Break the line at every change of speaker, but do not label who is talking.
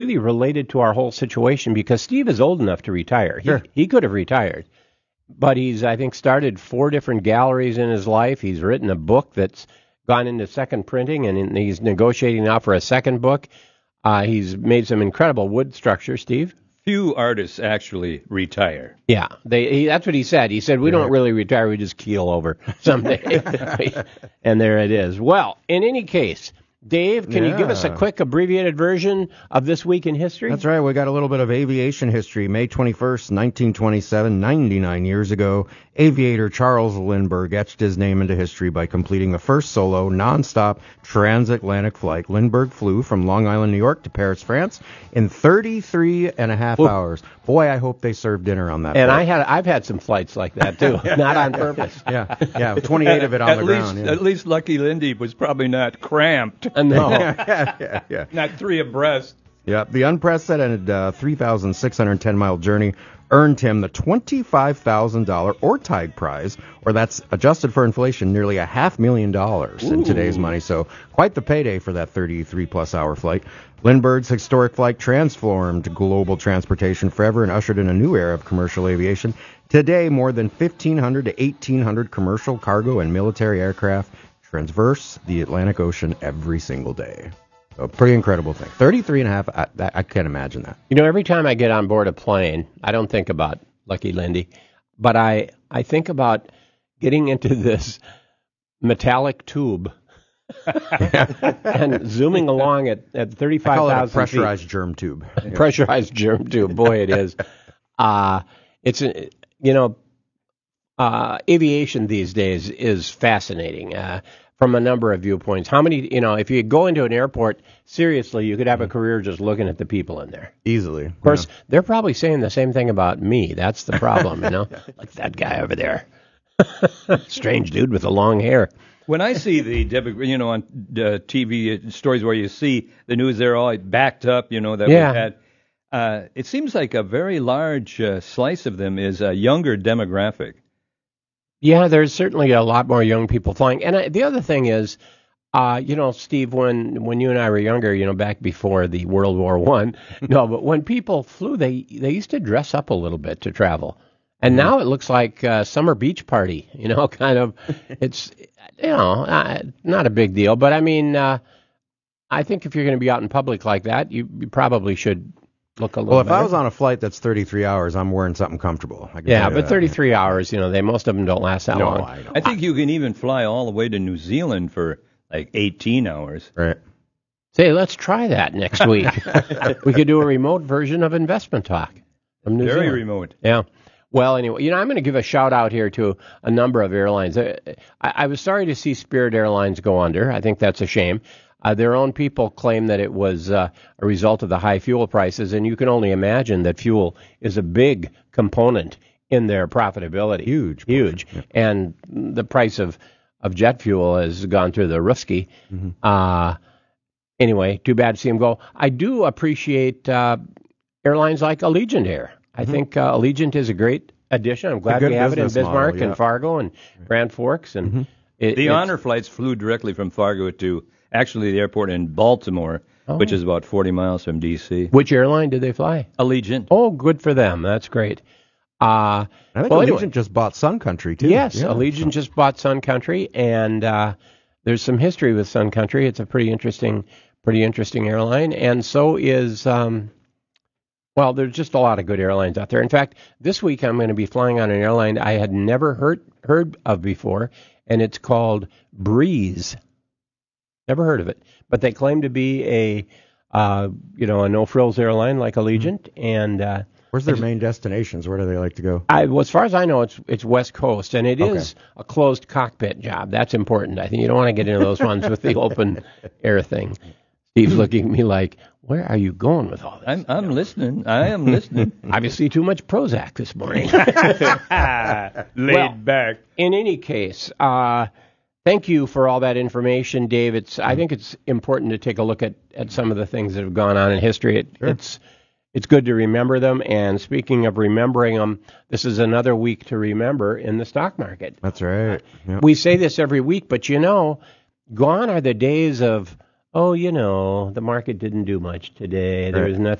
really related to our whole situation because Steve is old enough to retire.
Sure.
He could have retired, but he's, I think, started 4 different galleries in his life. He's written a book that's gone into second printing, and he's negotiating now for a second book. He's made some incredible wood structures, Steve.
Few artists actually retire.
Yeah, that's what he said. He said, we don't really retire, we just keel over someday. And there it is. Well, in any case, Dave, can you give us a quick abbreviated version of this week in history?
That's right. We got a little bit of aviation history. May 21st, 1927, 99 years ago, aviator Charles Lindbergh etched his name into history by completing the first solo, nonstop transatlantic flight. Lindbergh flew from Long Island, New York to Paris, France in 33 and a half hours. Boy, I hope they served dinner on that
And
flight.
I've had some flights like that, too. Not on purpose.
Yeah, 28 of it on the ground. Yeah.
At least Lucky Lindy was probably not cramped.
No.
yeah.
Not 3 abreast.
Yeah, the unprecedented 3,610-mile journey earned him the $25,000 Orteig Prize, or that's adjusted for inflation, nearly $500,000 in today's money. So quite the payday for that 33-plus hour flight. Lindbergh's historic flight transformed global transportation forever and ushered in a new era of commercial aviation. Today, more than 1,500 to 1,800 commercial, cargo, and military aircraft traverse the Atlantic Ocean every single day. A pretty incredible thing. 33 and a half, I can't imagine that.
You know, every time I get on board a plane, I don't think about Lucky Lindy, but I think about getting into this metallic tube and zooming along at 35,000
I call it a pressurized germ tube.
Pressurized germ tube. Boy, it is. It's, aviation these days is fascinating. From a number of viewpoints. How many, if you go into an airport, seriously, you could have a career just looking at the people in there.
Easily.
Of course, they're probably saying the same thing about me. That's the problem, like that guy over there. Strange dude with the long hair.
When I see on TV stories where you see the news, they're all backed up, that we had. It seems like a very large slice of them is a younger demographic.
Yeah, there's certainly a lot more young people flying. And the other thing is, Steve, when you and I were younger, back before the World War I, but when people flew, they used to dress up a little bit to travel. And now it looks like a summer beach party, kind of. It's, not a big deal. But, I mean, I think if you're going to be out in public like that, you probably should look a little
Well, if
better.
I was on a flight that's 33 hours, I'm wearing something comfortable.
But 33 hours, most of them don't last that long.
I know.
I think you can even fly all the way to New Zealand for like 18 hours.
Right.
Say, let's try that next week. We could do a remote version of Investment Talk from New
Very
Zealand.
remote.
Yeah. Well, anyway, I'm going to give a shout out here to a number of airlines. I was sorry to see Spirit Airlines go under. I think that's a shame. Their own people claim that it was a result of the high fuel prices, and you can only imagine that fuel is a big component in their profitability. Huge.
Yeah.
And the price of jet fuel has gone through the roofski. Mm-hmm. Anyway, too bad to see them go. I do appreciate airlines like Allegiant Air. I think Allegiant is a great addition. I'm glad we have it in Bismarck and Fargo and Grand Forks. And
the honor flights flew directly from Fargo to actually the airport in Baltimore, which is about 40 miles from D.C.
Which airline did they fly?
Allegiant.
Oh, good for them. That's great.
I think Allegiant just bought Sun Country, too.
Yes, Allegiant just bought Sun Country, and there's some history with Sun Country. It's a pretty interesting airline, and so is... there's just a lot of good airlines out there. In fact, this week I'm going to be flying on an airline I had never heard of before, and it's called Breeze. Never heard of it, but they claim to be a no-frills airline like Allegiant. And
where's their main destinations? Where do they like to go?
As far as I know, it's West Coast, and it is a closed cockpit job. That's important. I think you don't want to get into those ones with the open air thing. Steve's looking at me like, where are you going with all this?
I'm listening. I am listening.
Obviously, too much Prozac this morning.
Laid back.
In any case, thank you for all that information, Dave. I think it's important to take a look at some of the things that have gone on in history. It's good to remember them. And speaking of remembering them, this is another week to remember in the stock market.
That's right. Yep.
We say this every week, but gone are the days of Oh, the market didn't do much today. There was nothing